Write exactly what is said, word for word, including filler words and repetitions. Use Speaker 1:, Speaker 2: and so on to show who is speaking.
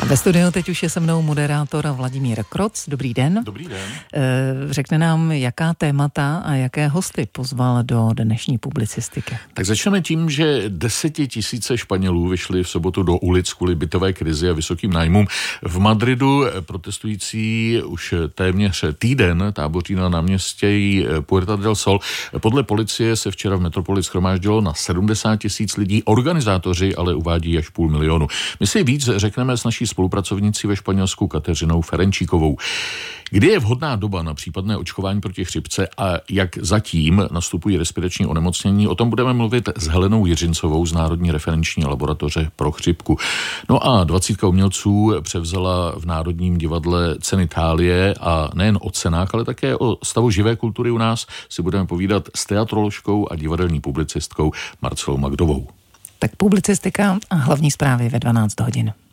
Speaker 1: Ve studiu teď už je se mnou moderátor Vladimír Kroc. Dobrý den.
Speaker 2: Dobrý den.
Speaker 1: Řekne nám, jaká témata a jaké hosty pozval do dnešní publicistiky.
Speaker 2: Tak začneme tím, že desetitisíce Španělů vyšli v sobotu do ulic kvůli bytové krizi a vysokým nájmům. V Madridu protestující už téměř týden táboří na náměstí Puerta del Sol. Podle policie se včera v metropoli shromáždilo na sedmdesát tisíc lidí. Organizátoři ale uvádí až půl milionu. My si víc řekneme s naší spolupracovnicí ve Španělsku Kateřinou Ferenčíkovou. Kdy je vhodná doba na případné očkování proti chřipce a jak zatím nastupují respirační onemocnění? O tom budeme mluvit s Helenou Jiřincovou z Národní referenční laboratoře pro chřipku. No a dvacítka umělců převzala v Národním divadle ceny Thálie a nejen o cenách, ale také o stavu živé kultury u nás si budeme povídat s teatroložkou a divadelní publicistkou Marcelou Magdovou.
Speaker 1: Tak publicistika a hlavní zprávy ve dvanáct hodin.